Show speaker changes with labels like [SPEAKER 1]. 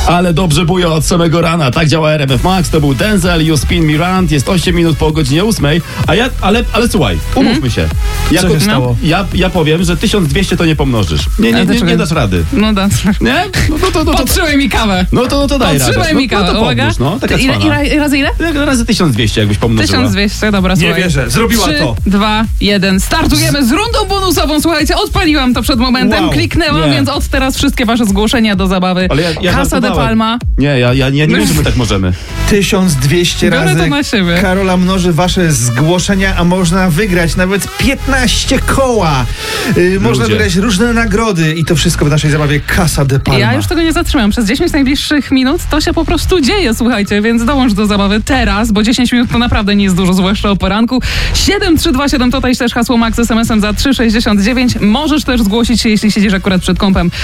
[SPEAKER 1] Ale dobrze buja od samego rana. Tak działa RMF Max. To był Denzel, You Spin Me Round. Jest 8 minut po godzinie 8. A ja, ale słuchaj, umówmy się.
[SPEAKER 2] Co się stało?
[SPEAKER 1] Ja powiem, że 1200 to nie pomnożysz. Nie dasz rady.
[SPEAKER 3] No dasz.
[SPEAKER 1] Nie? No to
[SPEAKER 3] Podtrzymaj mi kawę.
[SPEAKER 1] No to daj radę.
[SPEAKER 3] Podtrzymaj mi kawę,
[SPEAKER 1] No to
[SPEAKER 3] uwaga.
[SPEAKER 1] pomóż, no. Taka
[SPEAKER 3] Razy ile?
[SPEAKER 1] Razy 1200 jakbyś pomnożyła.
[SPEAKER 3] 1200, dobra,
[SPEAKER 2] Nie
[SPEAKER 3] słuchaj.
[SPEAKER 2] wierzę, zrobiła
[SPEAKER 3] 3,
[SPEAKER 2] to.
[SPEAKER 3] 2, 1. Startujemy z rundą bonusową. Słuchajcie, odpaliłam to przed momentem,
[SPEAKER 2] Wow.
[SPEAKER 3] kliknęłam,
[SPEAKER 1] Nie.
[SPEAKER 3] więc od teraz wszystkie wasze zgłoszenia do zabawy.
[SPEAKER 1] Ale ja
[SPEAKER 3] Casa de
[SPEAKER 1] żartowałem.
[SPEAKER 3] Palma.
[SPEAKER 1] Nie, ja nie wiem, czy my tak możemy.
[SPEAKER 2] 1200
[SPEAKER 3] Biorę
[SPEAKER 2] razy
[SPEAKER 3] to na siebie.
[SPEAKER 2] Karola mnoży wasze zgłoszenia, a można wygrać nawet 15 koła. Można wygrać różne nagrody i to wszystko w naszej zabawie Casa de Palma.
[SPEAKER 3] Ja już tego nie zatrzymam. Przez 10 najbliższych minut to się po prostu dzieje, słuchajcie, więc dołącz do zabawy teraz, bo 10 minut to naprawdę nie jest dużo, zwłaszcza o poranku. 7327 to też hasło Max SMS-em za 3,69. Możesz też zgłosić się, jeśli siedzisz akurat przed kompem